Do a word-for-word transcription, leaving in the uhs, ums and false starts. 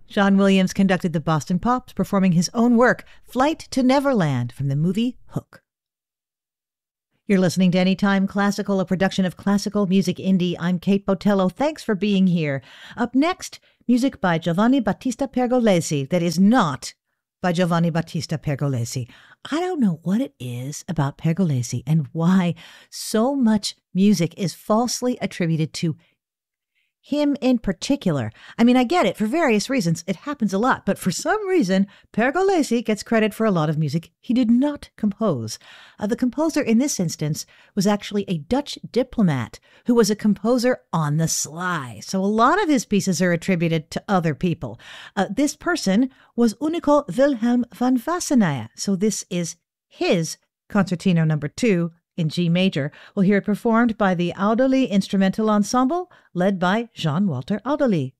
John Williams conducted the Boston Pops, performing his own work, Flight to Neverland, from the movie Hook. You're listening to Anytime Classical, a production of Classical Music Indie. I'm Kate Botello. Thanks for being here. Up next, music by Giovanni Battista Pergolesi that is not by Giovanni Battista Pergolesi. I don't know what it is about Pergolesi and why so much music is falsely attributed to him in particular. I mean, I get it for various reasons. It happens a lot. But for some reason, Pergolesi gets credit for a lot of music he did not compose. Uh, the composer in this instance was actually a Dutch diplomat who was a composer on the sly. So a lot of his pieces are attributed to other people. Uh, this person was Unico Wilhelm van Wassenaar. So this is his Concertino number two in G major. We'll hear it performed by the Adderley Instrumental Ensemble, led by Jean-Walter Adderley.